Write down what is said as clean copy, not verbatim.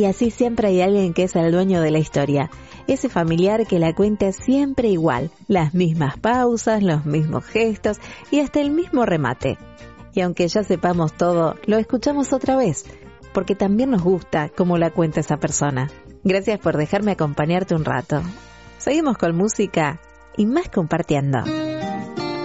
Y así siempre hay alguien que es el dueño de la historia. Ese familiar que la cuenta siempre igual, las mismas pausas, los mismos gestos y hasta el mismo remate. Y aunque ya sepamos todo, lo escuchamos otra vez, porque también nos gusta cómo la cuenta esa persona. Gracias por dejarme acompañarte un rato. Seguimos con música y más compartiendo.